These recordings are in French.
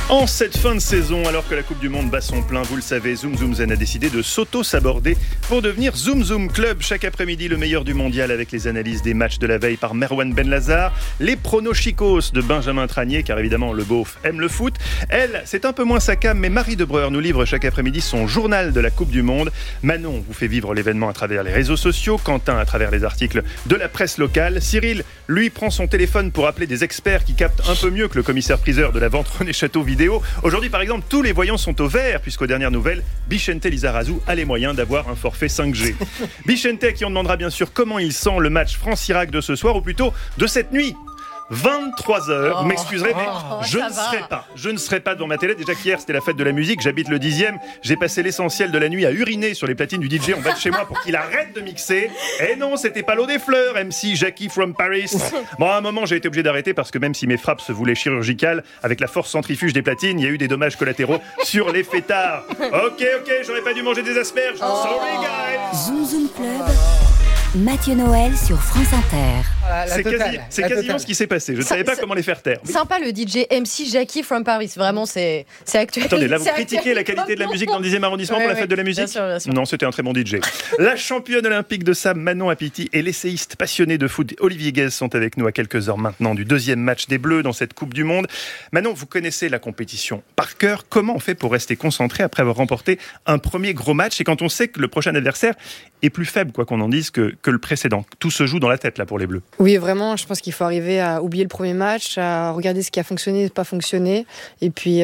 En cette fin de saison, alors que la Coupe du Monde bat son plein, vous le savez, Zoom Zoom Zen a décidé de s'auto-saborder pour devenir Zoom Zoom Club. Chaque après-midi, le meilleur du mondial avec les analyses des matchs de la veille par Merwan Benlazar, les pronochicos de Benjamin Tranier, car évidemment le beauf aime le foot. Elle, c'est un peu moins sa cam, mais Marie Debreur nous livre chaque après-midi son journal de la Coupe du Monde. Manon vous fait vivre l'événement à travers les réseaux sociaux, Quentin à travers les articles de la presse locale. Cyril, lui, prend son téléphone pour appeler des experts qui captent un peu mieux que le commissaire-priseur de la vente René Château vidéo. Aujourd'hui, par exemple, tous les voyants sont au vert, puisqu'aux dernières nouvelles, Bichente Lizarazu a les moyens d'avoir un forfait 5G. Bichente, à qui on demandera bien sûr comment il sent le match France-Irak de ce soir, ou plutôt de cette nuit. 23h, vous m'excuserez, mais je ne serai pas devant ma télé. Déjà qu'hier, c'était la fête de la musique, j'habite le 10e, j'ai passé l'essentiel de la nuit à uriner sur les platines du DJ en bas de chez moi pour qu'il arrête de mixer. Et non, c'était pas l'eau des fleurs, MC Jackie from Paris. Bon, à un moment, j'ai été obligé d'arrêter parce que même si mes frappes se voulaient chirurgicales, avec la force centrifuge des platines, il y a eu des dommages collatéraux sur les fêtards. Ok, j'aurais pas dû manger des asperges. Sorry, guys. Zoom Zoom Club. Mathieu Noël sur France Inter. C'est quasiment ce qui s'est passé. Je ne savais pas comment les faire taire. Sympa le DJ MC Jackie from Paris. Vraiment, c'est actuel. Attendez, là vous critiquez la qualité de la musique dans le 10e arrondissement pour la fête de la musique ? Bien sûr. Non, c'était un très bon DJ. La championne olympique de sable Manon Apiti et l'essayiste passionné de foot Olivier Guèze sont avec nous à quelques heures maintenant du deuxième match des Bleus dans cette Coupe du Monde. Manon, vous connaissez la compétition par cœur. Comment on fait pour rester concentré après avoir remporté un premier gros match et quand on sait que le prochain adversaire est plus faible, quoi qu'on en dise, que le précédent ? Tout se joue dans la tête là pour les Bleus. Oui, vraiment, je pense qu'il faut arriver à oublier le premier match, à regarder ce qui a fonctionné et pas fonctionné, et puis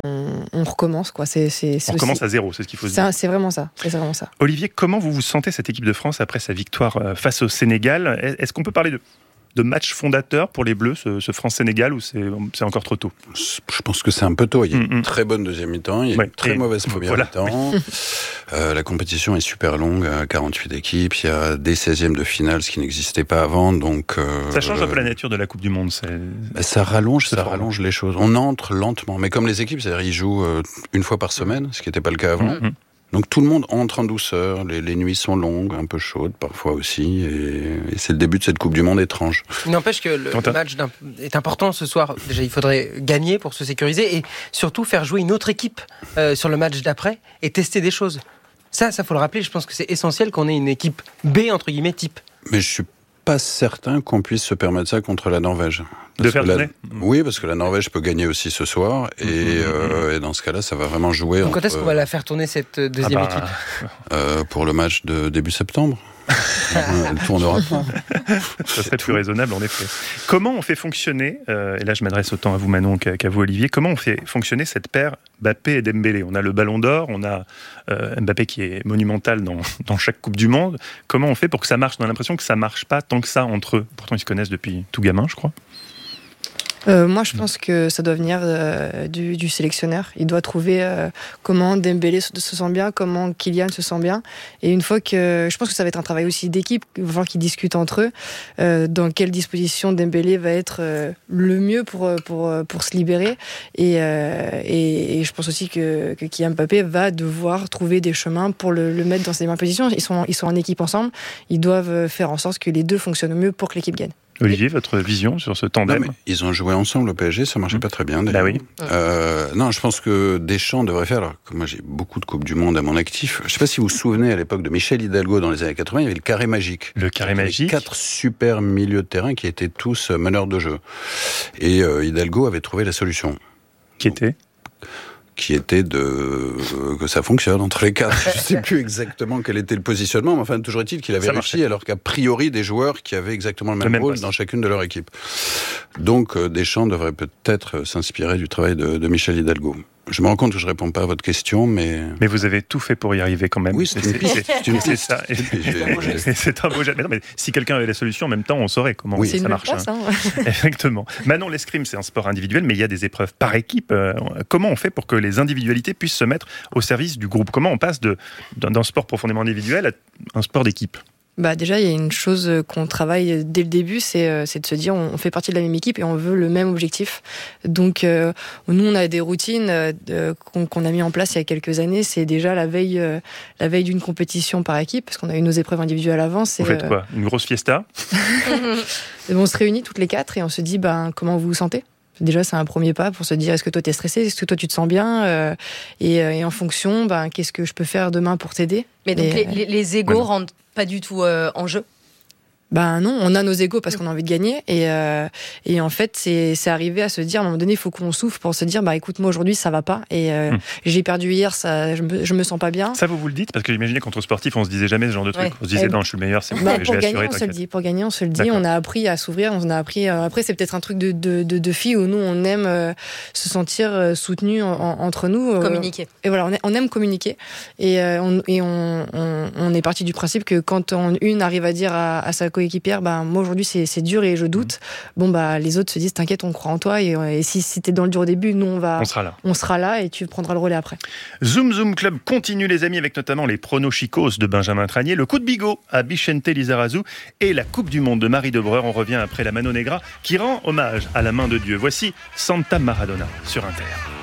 on recommence, quoi. On recommence à zéro, c'est ce qu'il faut se dire. C'est vraiment ça. Olivier, comment vous sentez cette équipe de France après sa victoire face au Sénégal ? Est-ce qu'on peut parler de match fondateur pour les Bleus, ce France-Sénégal, ou c'est encore trop tôt ? Je pense que c'est un peu tôt. Il y a une très bonne deuxième mi-temps, il y a une très mauvaise première mi-temps. La compétition est super longue, 48 équipes, il y a des 16e de finale, ce qui n'existait pas avant. Donc, ça change un peu la nature de la Coupe du Monde. Ça rallonge les choses. On entre lentement, mais comme les équipes, c'est-à-dire ils jouent une fois par semaine, ce qui n'était pas le cas avant. Donc tout le monde entre en douceur, les nuits sont longues, un peu chaudes parfois aussi, et c'est le début de cette Coupe du Monde étrange. Il n'empêche que le match est important ce soir. Déjà, il faudrait gagner pour se sécuriser et surtout faire jouer une autre équipe sur le match d'après et tester des choses. Ça faut le rappeler, je pense que c'est essentiel qu'on ait une équipe B, entre guillemets, type. Mais je suis pas certain qu'on puisse se permettre ça contre la Norvège. Oui, parce que la Norvège peut gagner aussi ce soir, et dans ce cas-là, ça va vraiment jouer. Donc quand est-ce qu'on va la faire tourner, cette deuxième équipe ? Pour le match de début septembre. Elle tournera pas. Ça serait plus raisonnable, en effet. Comment on fait fonctionner, et là je m'adresse autant à vous Manon qu'à vous Olivier, comment on fait fonctionner cette paire Mbappé et Dembélé ? On a le Ballon d'Or, on a Mbappé qui est monumental dans chaque Coupe du Monde. Comment on fait pour que ça marche ? On a l'impression que ça marche pas tant que ça entre eux. Pourtant ils se connaissent depuis tout gamin, je crois. Moi, je pense que ça doit venir du sélectionneur. Il doit trouver comment Dembélé se sent bien, comment Kylian se sent bien. Et une fois que... Je pense que ça va être un travail aussi d'équipe, il va falloir qu'ils discutent entre eux, dans quelle disposition Dembélé va être le mieux pour se libérer. Et je pense aussi que Kylian Mbappé va devoir trouver des chemins pour le mettre dans ses meilleures positions. Ils sont en équipe ensemble. Ils doivent faire en sorte que les deux fonctionnent au mieux pour que l'équipe gagne. Olivier, votre vision sur ce tandem ? Ils ont joué ensemble au PSG, ça marchait pas très bien. Bah oui. Non, je pense que Deschamps devrait faire. Alors que moi, j'ai beaucoup de Coupes du Monde à mon actif. Je sais pas si vous vous souvenez, à l'époque de Michel Hidalgo dans les années 80, il y avait le carré magique. Le carré magique. 4 super milieux de terrain qui étaient tous meneurs de jeu. Et Hidalgo avait trouvé la solution. Qui était que ça fonctionne entre les quatre. Je ne sais plus exactement quel était le positionnement, mais enfin, toujours est-il qu'il avait réussi, alors qu'a priori des joueurs qui avaient exactement le même rôle dans chacune de leur équipe. Donc, Deschamps devrait peut-être s'inspirer du travail de Michel Hidalgo. Je me rends compte que je ne réponds pas à votre question, mais... Mais vous avez tout fait pour y arriver quand même. Oui, c'est ça. C'est un beau jet. Mais si quelqu'un avait la solution, en même temps, on saurait comment ça marche. Exactement. Maintenant, l'escrime, c'est un sport individuel, mais il y a des épreuves par équipe. Comment on fait pour que les individualités puissent se mettre au service du groupe ? Comment on passe d'un sport profondément individuel à un sport d'équipe ? Déjà, il y a une chose qu'on travaille dès le début, c'est de se dire on fait partie de la même équipe et on veut le même objectif. Donc, nous, on a des routines qu'on a mis en place il y a quelques années. C'est déjà la veille d'une compétition par équipe, parce qu'on a eu nos épreuves individuelles avant. Vous faites quoi ? Une grosse fiesta ? On se réunit toutes les quatre et on se dit comment vous vous sentez ? Déjà, c'est un premier pas pour se dire est-ce que toi, tu es stressé, est-ce que toi, tu te sens bien et en fonction, qu'est-ce que je peux faire demain pour t'aider. Mais donc, les égos rentrent pas du tout en jeu? Non, on a nos égos parce qu'on a envie de gagner et en fait c'est arrivé à se dire à un moment donné il faut qu'on souffle pour se dire écoute moi aujourd'hui ça va pas et j'ai perdu hier, ça je me sens pas bien. Ça vous le dites parce que j'imaginais qu'entre sportifs on se disait jamais ce genre de truc. On se disait non je suis le meilleur, c'est bon, pour gagner on se le dit, on a appris à s'ouvrir, on a appris après c'est peut-être un truc de filles où nous on aime se sentir soutenus entre nous, communiquer. Et voilà, on aime communiquer et on est parti du principe que quand une arrive à dire à sa coéquipière, moi aujourd'hui c'est dur et je doute. Les autres se disent t'inquiète, on croit en toi et si t'es dans le dur au début, nous on sera là et tu prendras le relais après. Zoom Zoom Club continue les amis avec notamment les pronos chicos de Benjamin Tranier, le coup de bigot à Vicente Lizarazu et la Coupe du Monde de Marie Debreur. On revient après la Mano Negra qui rend hommage à la main de Dieu. Voici Santa Maradona sur Inter.